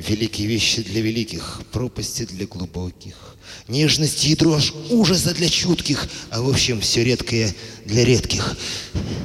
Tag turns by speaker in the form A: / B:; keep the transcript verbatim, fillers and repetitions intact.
A: Великие вещи для великих, пропасти для глубоких, нежность и дрожь ужаса для чутких, а в общем все редкое для редких.